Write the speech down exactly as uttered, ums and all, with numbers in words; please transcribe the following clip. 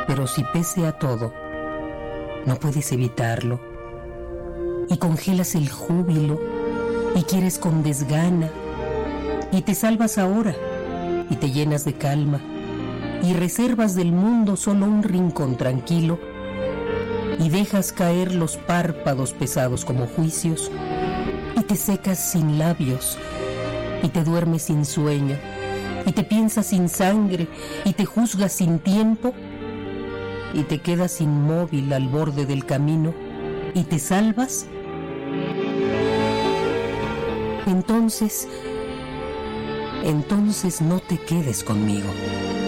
Pero si pese a todo, no puedes evitarlo, y congelas el júbilo, y quieres con desgana, y te salvas ahora, y te llenas de calma, y reservas del mundo solo un rincón tranquilo, y dejas caer los párpados pesados como juicios, y te secas sin labios, y te duermes sin sueño, y te piensas sin sangre, y te juzgas sin tiempo, y te quedas inmóvil al borde del camino, y te salvas. Entonces, entonces no te quedes conmigo.